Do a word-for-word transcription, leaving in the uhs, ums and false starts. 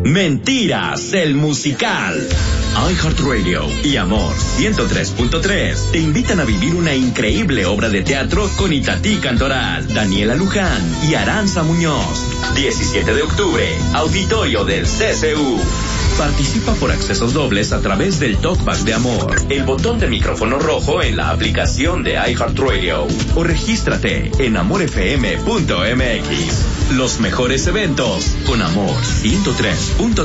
Mentiras, el musical. iHeartRadio y Amor ciento tres punto tres te invitan a vivir una increíble obra de teatro con Itatí Cantoral, Daniela Luján y Aranza Muñoz. diecisiete de octubre, Auditorio del C C U. Participa por accesos dobles a través del Talkback de Amor, el botón de micrófono rojo en la aplicación de iHeartRadio o regístrate en amor f m punto m x. Los mejores eventos con Amor ciento tres punto tres.